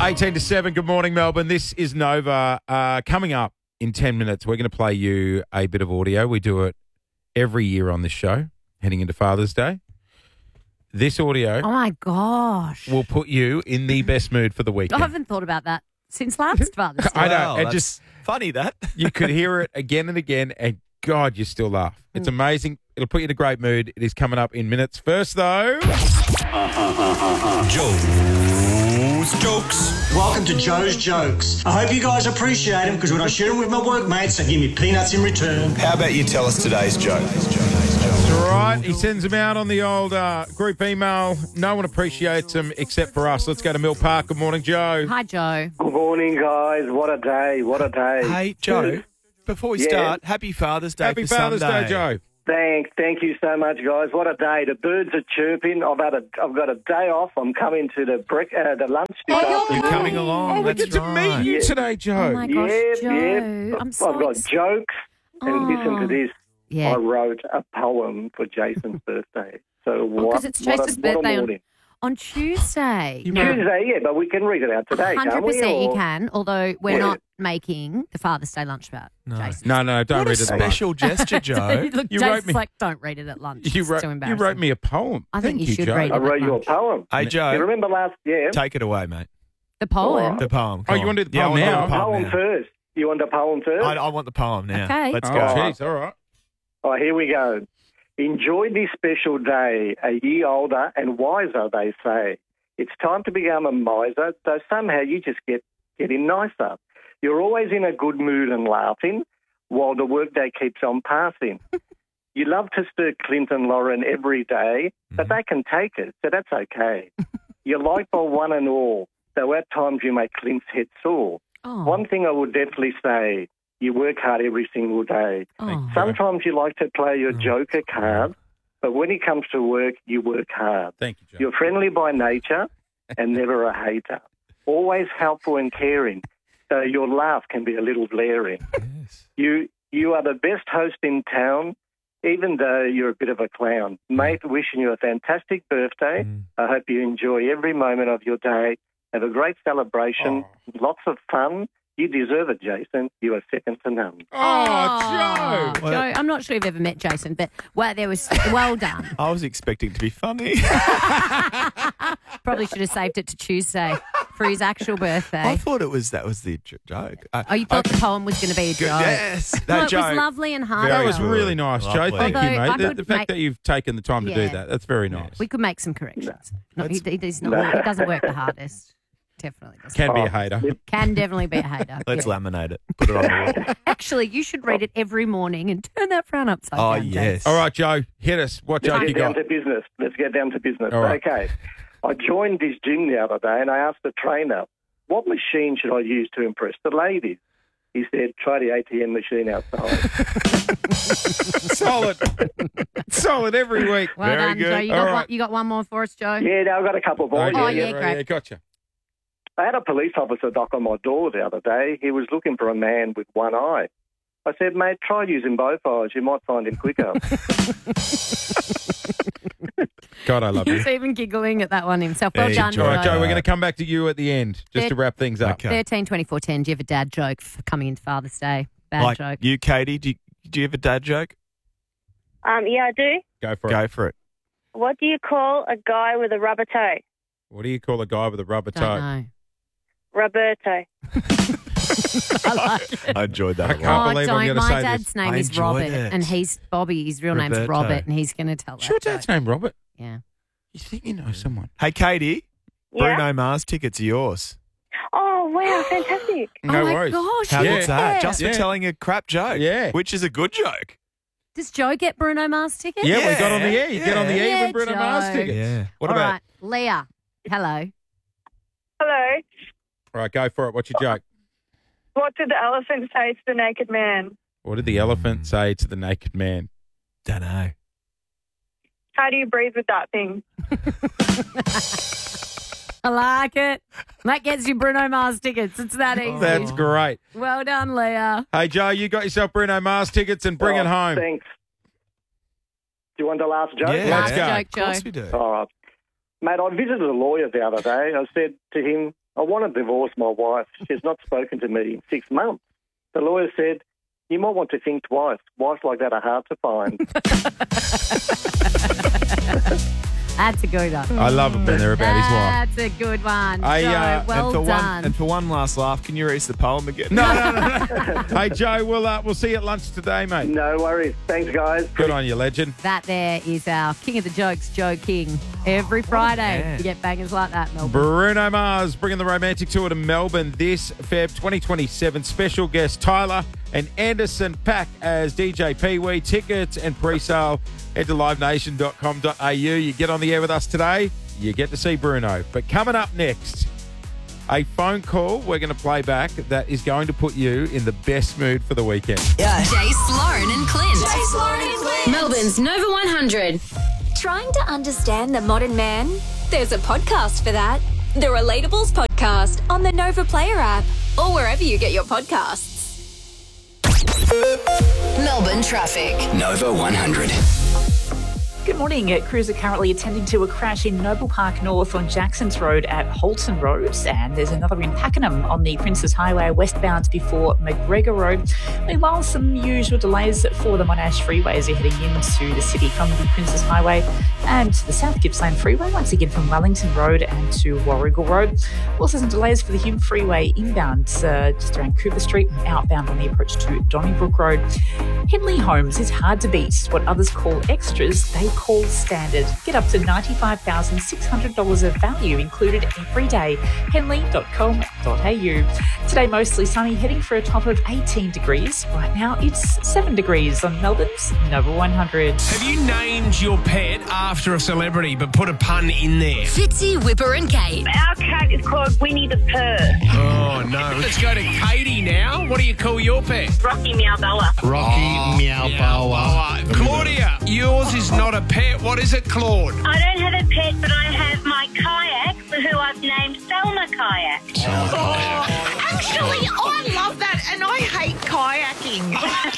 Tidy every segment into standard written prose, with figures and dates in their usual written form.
18 to 7, good morning, Melbourne. This is Nova. Coming up in 10 minutes, we're going to play you a bit of audio. We do it every year on this show, heading into Father's Day. This audio Oh, my gosh. will put you in the best mood for the I weekend. haven't thought about that since last Father's Day. I know. Wow, And that's just funny that. you could hear it again and again, and God, you still laugh. It's amazing. It'll put you in a great mood. It is coming up in minutes. First, though, Joe's jokes. Welcome to Joe's Jokes. I hope you guys appreciate them because when I share them with my workmates, they give me peanuts in return. How about you tell us today's joke? that's right. He sends them out on the old group email. No one appreciates them except for us. Let's go to Mill Park. Good morning, Joe. Hi, Joe. Good morning, guys. What a day. What a day. Hey, Joe, before we Yeah. start, happy Father's Day Happy for Father's Sunday. Day, Joe. Thank you so much, guys. What a day. The birds are chirping. I've got a day off. I'm coming to the lunch this afternoon. You're coming along. Oh, we That's get to right. meet you Yeah. today, Joe. Oh, my gosh, Yep, Joe. yep. I'm so I've got excited. jokes. And listen to this. Yeah. I wrote a poem for Jason's birthday. So what? 'cause it's what a- Jason's what a birthday on- morning. On Tuesday. Tuesday, yeah, but we can read it out today, can't we? 100% you Or- can, although we're Yeah. not making the Father's Day lunch about Jason. No, don't What a read it. at lunch. special gesture, Joe. Look, You wrote Jason's me- like, don't read it at lunch. You It's wrote, too you embarrassing. wrote me a poem. I think Thank you should Joe. read I it. wrote you a poem. Hey, You Joe, remember last year? take it away, mate. The poem. The poem. Oh, you want to do the poem I now? want the Poem now. first. You want the poem first? I want the poem now. Okay. Let's Oh, go. jeez, all right. Oh, here we go. Enjoy this special day, a year older and wiser, they say. It's time to become a miser, though somehow you just get getting nicer. You're always in a good mood and laughing, while the workday keeps on passing. You love to stir Clint and Lauren every day, but they can take it, so that's okay. You're liked by one and all, though at times you make Clint's head sore. Oh. One thing I would definitely say, you work hard every single day. Oh. Sometimes you like to play your joker card, but when it comes to work, you work hard. Thank you, Joe. You're friendly by nature and never a hater. Always helpful and caring, so your laugh can be a little blaring. Yes. You are the best host in town, even though you're a bit of a clown. Mate, wishing you a fantastic birthday. I hope you enjoy every moment of your day. Have a great celebration, lots of fun. You deserve it, Jason. You are second to none. Oh, Joe. Joe, I'm not sure you've ever met Jason, but well done. I was expecting to be funny. Probably should have saved it to Tuesday for his actual birthday. I thought that was the joke. Oh, you thought the poem was going to be a joke? Yes. No, That it joke. was lovely and hard. That was good. really nice, Joe. Lovely. Thank Although you, I mate. The could fact make- that you've taken the time to do Yeah. that, that's very nice. We could make some corrections. No, he doesn't work the hardest. Definitely doesn't. Can be a hater. Can definitely be a hater. Let's Yeah. laminate it. Put it on the wall. Actually, you should read it every morning and turn that frown upside Oh, down. Jason. yes. All right, Joe, hit us. What joke Let's you get down got? to business. Let's get down to business. All right. Okay. I joined this gym the other day and I asked the trainer, what machine should I use to impress the ladies? He said, try the ATM machine outside. Solid. Solid every week. Well Very done, good. Joe. All right. You got one more for us, Joe? Yeah, now I've got a couple more. Oh, yeah. yeah, great. Yeah, gotcha. I had a police officer knock on my door the other day. He was looking for a man with one eye. I said, mate, try using both eyes. You might find him quicker. God, I love you. He's even giggling at that one himself. Well Hey, done, Joe. All right, Joe, Joe. we're going to come back to you at the end just to wrap things up. Okay. 13, 24, 10. Do you have a dad joke for coming into Father's Day? Bad joke. You, Katie, do you have a dad joke? Yeah, I do. Go for it. Go for it. What do you call a guy with a rubber toe? What do you call a guy with a rubber Don't toe? know. Roberto. I like it. I enjoyed that I a can't lot. believe I'm don't. gonna My say dad's this. name I is enjoyed Robert, it. and he's Bobby. His real name's Roberto. Robert, and he's going to tell Is your that joke. dad's name Robert? Yeah. You think you know someone? Hey, Katie, Yeah. Bruno Mars tickets are yours. Oh, wow, fantastic. No oh my worries. gosh! How yeah. good's that? Just Yeah. for telling a crap joke. Yeah. Which is a good joke. Does Joe get Bruno Mars tickets? Yeah, we Yeah. got on the air. You get on the air Yeah, with Bruno Joe. Mars tickets. Yeah. What All about? right, Leah. Hello. Hello. All right, go for it. What's your joke? What did the elephant say to the naked man? What did the elephant say to the naked man? Don't know. How do you breathe with that thing? I like it. That gets you Bruno Mars tickets. It's that easy. That's great. Well done, Leah. Hey, Joe, you got yourself Bruno Mars tickets and bring Oh, it home. Thanks. Do you want the last joke? Let's go. Joke, Of course Joe. we do. All right. Mate, I visited a lawyer the other day. I said to him, I want to divorce my wife. She's not spoken to me in 6 months. The lawyer said, you might want to think twice. Wives like that are hard to find. That's a good one. I love it when they're about his wife. That's a good one. I, Joe, well and done. for one last laugh, can you read the poem again? No. Hey, Joe, we'll see you at lunch today, mate. No worries. Thanks, guys. Good on you, legend. That there is our King of the Jokes, Joe King. Every Friday, you get bangers like that, Melbourne. Bruno Mars bringing the romantic tour to Melbourne this Feb 2027. Special guest Tyler and Anderson Paak as DJ Pee-wee. Tickets and pre-sale, head to livenation.com.au. You get on the air with us today, you get to see Bruno. But coming up next, a phone call we're going to play back that is going to put you in the best mood for the weekend. Jace, Lauren and Clint. Jace, Lauren and Clint. Melbourne's Nova 100. Trying to understand the modern man? There's a podcast for that. The Relatables Podcast on the Nova Player app or wherever you get your podcasts. Melbourne traffic. Nova 100. Good morning. Crews are currently attending to a crash in Noble Park North on Jacksons Road at Holton Road, and there's another in Pakenham on the Princes Highway westbound before McGregor Road. Meanwhile, some usual delays for the Monash Freeway as you're heading into the city from the Princes Highway and the South Gippsland Freeway, once again from Wellington Road and to Warrigal Road. Also some delays for the Hume Freeway inbound just around Cooper Street and outbound on the approach to Donnybrook Road. Henley Homes is hard to beat. What others call extras, they call standard. Get up to $95,600 of value included every day. Henley.com.au. Today mostly sunny, heading for a top of 18 degrees. Right now it's 7 degrees on Melbourne's Nova 100. Have you named your pet after a celebrity but put a pun in there? Fitzy, Whipper and Kate. Our cat is called Winnie the Purr. Oh, no. Let's go to Katie now. What do you call your pet? Rocky Meow Boa. Rocky Meow Boa. Claudia, yours is not a pet. What is it, Claude? I don't have a pet, but I have my kayak, who I've named Selma Kayak. Actually, I love that, and I hate kayaking.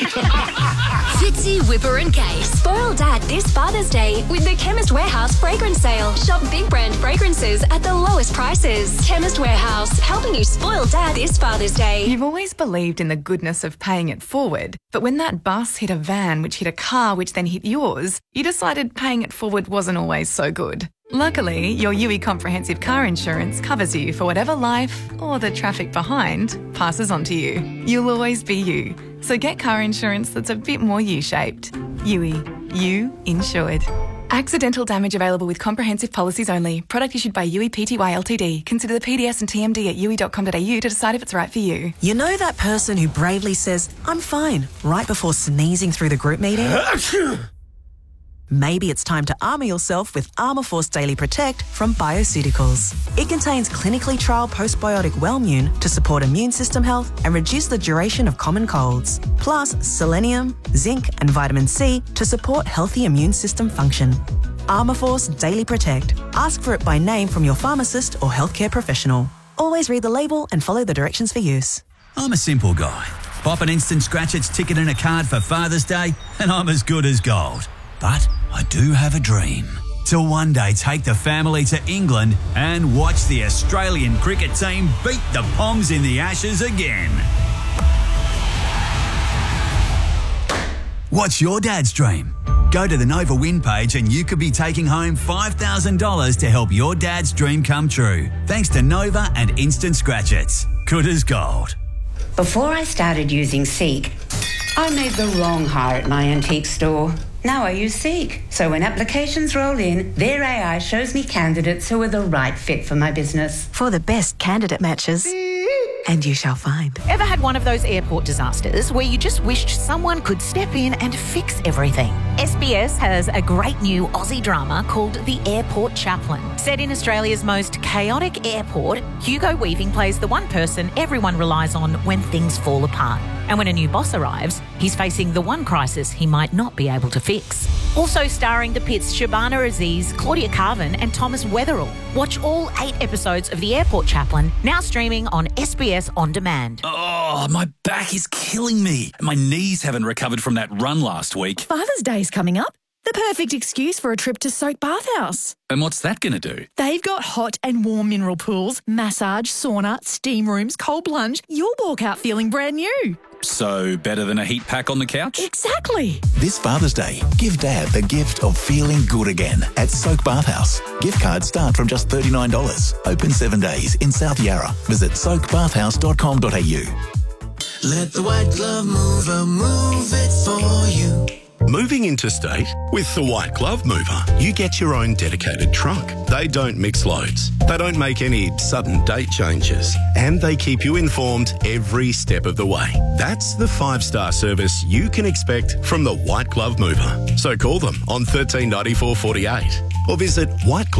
Fitzy, Whipper and Kate. Spoil Dad this Father's Day with the Chemist Warehouse fragrance sale. Shop big brand fragrances at the lowest prices. Chemist Warehouse, helping you spoil Dad this Father's Day. You've always believed in the goodness of paying it forward, but when that bus hit a van which hit a car which then hit yours, you decided paying it forward wasn't always so good. Luckily, your UE Comprehensive Car Insurance covers you for whatever life, or the traffic behind, passes on to you. You'll always be you. So get car insurance that's a bit more U-shaped. UE. You insured. Accidental damage available with comprehensive policies only. Product issued by UE Pty Ltd. Consider the PDS and TMD at UE.com.au to decide if it's right for you. You know that person who bravely says, "I'm fine," right before sneezing through the group meeting? Maybe it's time to armour yourself with Armour Force Daily Protect from Bioceuticals. It contains clinically trialled postbiotic Wellmune to support immune system health and reduce the duration of common colds. Plus selenium, zinc and vitamin C to support healthy immune system function. Armour Force Daily Protect. Ask for it by name from your pharmacist or healthcare professional. Always read the label and follow the directions for use. I'm a simple guy. Pop an Instant Scratch-Its ticket and a card for Father's Day and I'm as good as gold. But I do have a dream. To one day take the family to England and watch the Australian cricket team beat the Poms in the Ashes again. What's your dad's dream? Go to the Nova Win page and you could be taking home $5,000 to help your dad's dream come true. Thanks to Nova and Instant Scratch-Its. Good as gold. Before I started using Seek, I made the wrong hire at my antique store. Now I use Seek, so when applications roll in, their AI shows me candidates who are the right fit for my business. For the best candidate matches, and you shall find. Ever had one of those airport disasters where you just wished someone could step in and fix everything? SBS has a great new Aussie drama called The Airport Chaplain. Set in Australia's most chaotic airport, Hugo Weaving plays the one person everyone relies on when things fall apart. And when a new boss arrives, he's facing the one crisis he might not be able to fix. Also starring the Pitts Shabana Aziz, Claudia Carvin and Thomas Weatherall. Watch all 8 episodes of The Airport Chaplain, now streaming on SBS On Demand. Oh, my back is killing me. My knees haven't recovered from that run last week. Father's Day's coming up. The perfect excuse for a trip to Soak Bathhouse. And what's that going to do? They've got hot and warm mineral pools, massage, sauna, steam rooms, cold plunge. You'll walk out feeling brand new. So better than a heat pack on the couch? Exactly. This Father's Day, give Dad the gift of feeling good again at Soak Bathhouse. Gift cards start from just $39. Open 7 days in South Yarra. Visit soakbathhouse.com.au. Let the White Glove Mover move it for you. Moving interstate? With the White Glove Mover, you get your own dedicated trunk. They don't mix loads. They don't make any sudden date changes. And they keep you informed every step of the way. That's the 5-star service you can expect from the White Glove Mover. So call them on 139448 or visit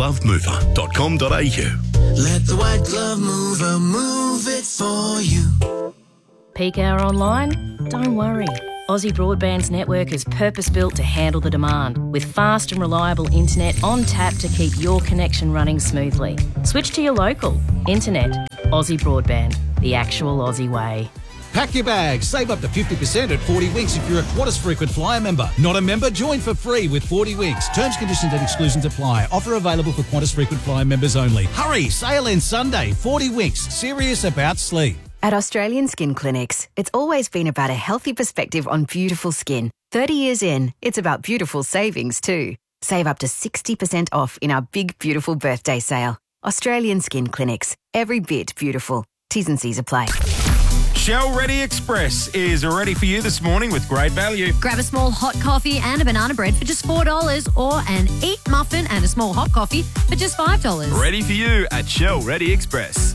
whiteglovemover.com.au. Let the White Glove Mover move it for you. Peak hour online? Don't worry. Aussie Broadband's network is purpose-built to handle the demand, with fast and reliable internet on tap to keep your connection running smoothly. Switch to your local. Internet. Aussie Broadband. The actual Aussie way. Pack your bags. Save up to 50% at 40 Winks if you're a Qantas Frequent Flyer member. Not a member? Join for free with 40 Winks. Terms, conditions and exclusions apply. Offer available for Qantas Frequent Flyer members only. Hurry! Sale ends Sunday. 40 Winks. Serious about sleep. At Australian Skin Clinics, it's always been about a healthy perspective on beautiful skin. 30 years in, it's about beautiful savings too. Save up to 60% off in our big, beautiful birthday sale. Australian Skin Clinics. Every bit beautiful. T's and C's apply. Shell Ready Express is ready for you this morning with great value. Grab a small hot coffee and a banana bread for just $4 or an Eat muffin and a small hot coffee for just $5. Ready for you at Shell Ready Express.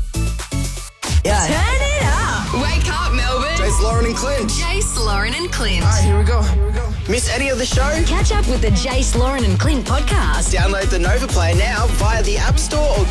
Turn it up. Wake up, Melbourne. Jace, Lauren and Clint. Jace, Lauren and Clint. All right, here we go. Miss any of the show? Catch up with the Jace, Lauren and Clint podcast. Download the Nova Player now via the App Store or